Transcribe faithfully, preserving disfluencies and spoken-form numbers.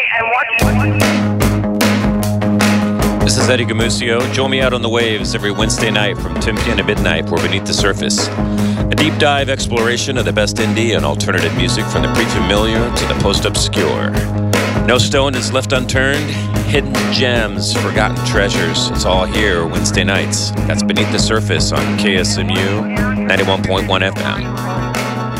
and watch. This is Eddie Gamusio. Join me out on the waves every Wednesday night from ten p.m. to midnight for Beneath the Surface. A deep dive exploration of the best indie and alternative music from the pre-familiar to the post-obscure. No stone is left unturned. Hidden gems, forgotten treasures. It's all here Wednesday nights. That's Beneath the Surface on K S M U ninety-one point one F M.